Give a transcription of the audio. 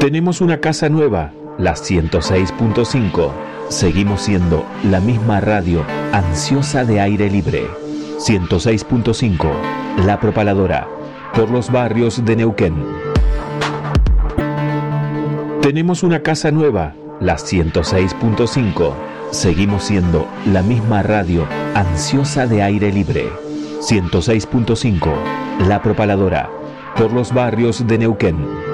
Tenemos una casa nueva, la 106.5. Seguimos siendo la misma radio, ansiosa de aire libre. 106.5, La Propaladora, por los barrios de Neuquén. Tenemos una casa nueva, la 106.5. Seguimos siendo la misma radio, ansiosa de aire libre. 106.5, La Propaladora, por los barrios de Neuquén.